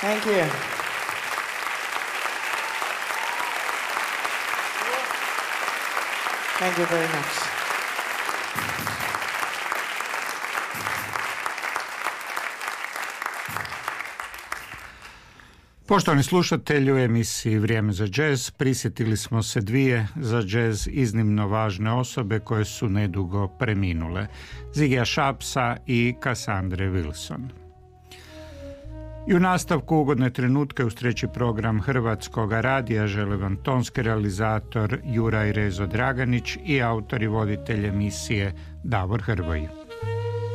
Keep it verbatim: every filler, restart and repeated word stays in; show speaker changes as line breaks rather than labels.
Thank you. Thank you very much.
Poštovani slušatelji, u emisiji Vrijeme za džez prisjetili smo se dvije za džez iznimno važne osobe koje su nedugo preminule, Ziggyja Sharpsa i Cassandre Wilson. I u nastavku ugodne trenutke uz treći program Hrvatskog radija žele vam tonski realizator Juraj Rezo Draganić i autor i voditelj emisije Davor Hrvoj.